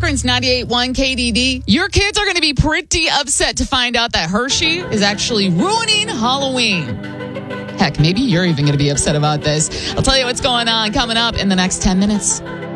Akron's 98.1 KDD. Your kids are going to be pretty upset to find out that Hershey is actually ruining Halloween. Heck, maybe you're even going to be upset about this. I'll tell you what's going on coming up in the next 10 minutes.